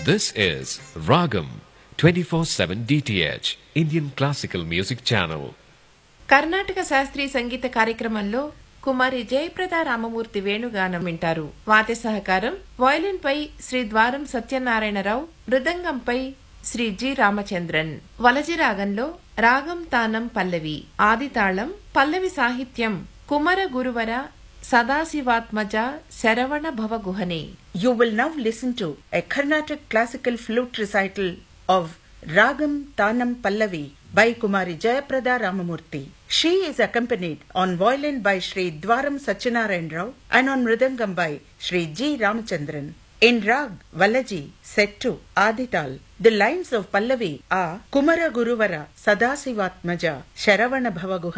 This is Ragam 24/7 DTH Indian Classical Music Channel. Karnataka శాస్త్రీయ సంగీత కార్యక్రమంలో కుమారి జయప్రద రామమూర్తి వేణుగానం వింటారు. వాద్య సహకారం వయలిన్ పై శ్రీ ద్వారం సత్యనారాయణరావు, మృదంగంపై శ్రీ జి రామచంద్రన్. వలజి రాగంలో రాగం తానం పల్లవి, ఆది తాళం, పల్లవి సాహిత్యం కుమర గురువర సదాశివాత్మజ శరవణ భవ గుహనే. You will now listen to a Carnatic classical flute recital of Ragam Tanam Pallavi by Kumari Jayaprada Ramamurthy. She is accompanied on violin by Sri Dwaram Satyanarayan Rao and on mridangam by Sri G. Ramachandran. In Rag Valaji, set to Adital, the lines of Pallavi are Kumara Guruvara Sadasivatmaja Sharavana Bhava Guhane.